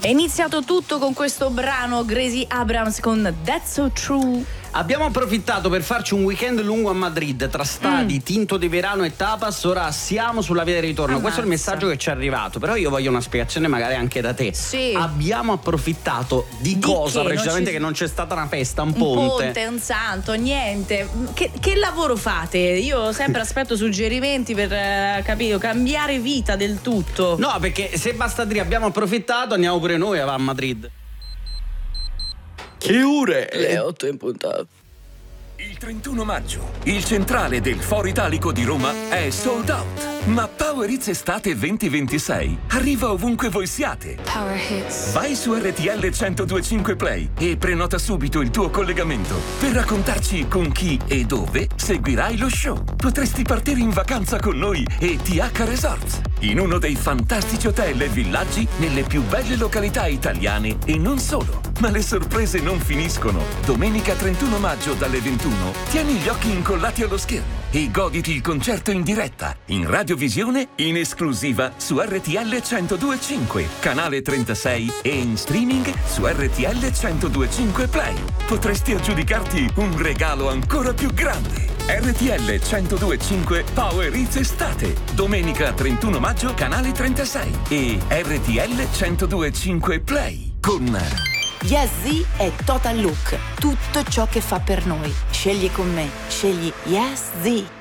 È iniziato tutto con questo brano Gracie Abrams con That's So True. Abbiamo approfittato per farci un weekend lungo a Madrid tra stadi, tinto di verano e tapas. Ora siamo sulla via di ritorno. Questo è il messaggio che ci è arrivato. Però io voglio una spiegazione magari anche da te. Sì. Abbiamo approfittato di cosa? Precisamente che non c'è stata una festa, un ponte, un santo, niente. Che lavoro fate? Io sempre aspetto suggerimenti per capito, cambiare vita del tutto. No, perché se basta dire abbiamo approfittato, andiamo pure noi a Madrid. Che ore? Le 8 in punta. Il 31 maggio, il centrale del Foro Italico di Roma è sold out. Ma Power Hits Estate 2026 arriva ovunque voi siate. Power Hits. Vai su RTL 1025 Play e prenota subito il tuo collegamento per raccontarci con chi e dove seguirai lo show. Potresti partire in vacanza con noi e TH Resorts, in uno dei fantastici hotel e villaggi nelle più belle località italiane e non solo. Ma le sorprese non finiscono. Domenica 31 maggio dalle 21 tieni gli occhi incollati allo schermo e goditi il concerto in diretta, in radiovisione, in esclusiva su RTL 1025, canale 36 e in streaming su RTL 1025 Play. Potresti aggiudicarti un regalo ancora più grande. RTL 1025 Power Hits Estate, domenica 31 maggio, canale 36 e RTL 1025 Play con Yes Z è Total Look, tutto ciò che fa per noi. Scegli con me, scegli Yes Z.